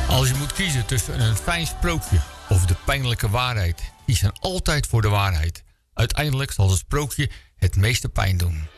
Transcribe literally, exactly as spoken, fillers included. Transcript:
Als je moet kiezen tussen een fijn sprookje of de pijnlijke waarheid, kies dan altijd voor de waarheid. Uiteindelijk zal het sprookje het meeste pijn doen.